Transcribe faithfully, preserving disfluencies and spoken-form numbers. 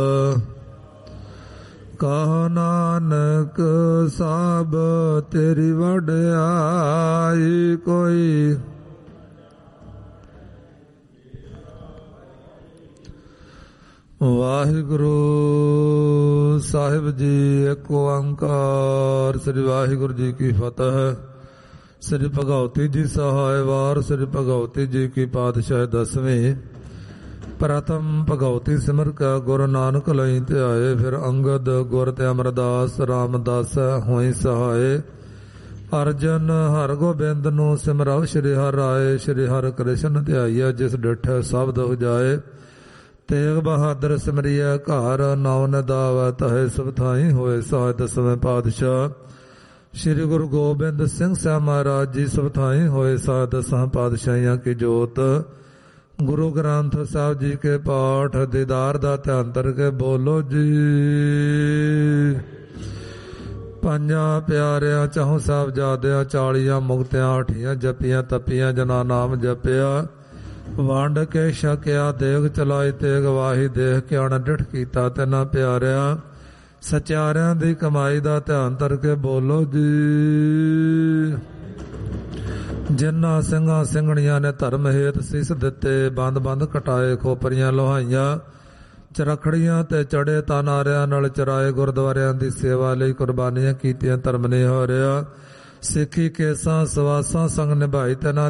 ਕਹੋ ਨਾਨਕ ਸਭ ਤੇਰੀ ਵਡਿਆਈ ਕੋਈ। ਵਾਹਿਗੁਰੂ ਸਾਹਿਬ ਜੀ। ਇੱਕ ਓੰਕਾਰ। ਸ੍ਰੀ ਵਾਹਿਗੁਰੂ ਜੀ ਕੀ ਫਤਿਹ। ਸ੍ਰੀ ਭਗਉਤੀ ਜੀ ਸਹਾਇ ਵਾਰ। ਸ੍ਰੀ ਭਗਉਤੀ ਜੀ ਕੀ ਪਾਤਸ਼ਾਹ ਦਸਵੀਂ। ਪ੍ਰਥਮ ਭਗਉਤੀ ਸਿਮਰ ਕੈ ਗੁਰੂ ਨਾਨਕ ਲਈ ਧਿਆਏ। ਫਿਰ ਅੰਗਦ ਗੁਰ ਤੇ ਅਮਰਦਾਸ ਰਾਮਦਾਸ ਹੋਈ ਸਹਾਏ। ਅਰਜਨ ਹਰ ਗੋਬਿੰਦ ਨੂੰ ਸਿਮਰਉ ਸ਼੍ਰੀ ਹਰਿ ਰਾਏ। ਸ਼੍ਰੀ ਹਰਿ ਕ੍ਰਿਸ਼ਨ ਧਿਆਈਐ ਜਿਸ ਡਿਠੈ ਸਬਦ ਉਜਾਏ। ਤੇਗ ਬਹਾਦਰ ਸਿਮਰਿਐ ਘਰ ਨੌ ਨਿਦਾਵੈ ਤਹੈ ਸਭ ਥਾਈ ਹੋਏ ਸਹਾਇ। ਦਸਵੇਂ ਪਾਤਸ਼ਾਹ ਸ਼੍ਰੀ ਗੁਰੂ ਗੋਬਿੰਦ ਸਿੰਘ ਸਾਹਿਬ ਮਹਾਰਾਜ ਜੀ ਸਭ ਥਾਈ ਹੋਏ ਸਹਾਇ। ਦਸਾਂ ਪਾਤਸ਼ਾਹੀਆਂ ਕੀ ਜੋਤ। ਗੁਰੂ ਗ੍ਰੰਥ ਸਾਹਿਬ ਜੀ ਕੇ ਪਾਠ ਦੀਦਾਰ ਦਾ ਧਿਆਨ ਧਰ ਕੇ ਬੋਲੋ ਜੀ। ਪੰਜਾਂ ਪਿਆਰਿਆਂ ਚਾਹੋਂ ਸਾਹਿਬਜ਼ਾਦਿਆਂ ਚਾਲੀਆਂ ਮੁਕਤਿਆਂ ਅਠੀਆਂ ਜਪੀਆਂ ਤਪੀਆਂ ਜਨਾ ਨਾਮ ਜਪਿਆ। ਵੰਡ ਕੇ ਛਕਿਆ ਦੇਗ ਚਲਾਈ ਤੇਗ ਵਾਹੀ ਦੇਖ ਕੇ ਅਣਡਿਠ ਕੀਤਾ ਤਿੰਨਾਂ ਪਿਆਰਿਆਂ ਸਚਿਆਰਿਆਂ ਦੀ ਕਮਾਈ ਦਾ ਧਿਆਨ ਧਰ ਕੇ ਬੋਲੋ ਜੀ। ਜਿਨ੍ਹਾਂ ਸਿੰਘਾਂ ਸਿੰਘਣੀਆਂ ਨੇ ਧਰਮ ਹੇਤ ਸੀਸ ਦਿੱਤੇ ਬੰਦ ਬੰਦ ਕਟਾਏ ਖੋਪਰੀਆਂ ਲੋਹਾਈਆਂ ਚਰਖੜੀਆਂ ਤੇ ਚੜੇ ਤਾਨਾਰਿਆਂ ਨਾਲ ਚਰਾਏ ਗੁਰਦੁਆਰਿਆਂ ਦੀ ਸੇਵਾ ਲਈ ਕੁਰਬਾਨੀਆਂ ਕੀਤੀਆਂ ਧਰਮ ਨੇ ਹੋ ਰਿਹਾ। ਸਿੱਖੀ ਕੇਸਾਂ ਸਵਾਸਾਂ ਸੰਗ ਨਿਭਾਈ ਤੈਨਾਂ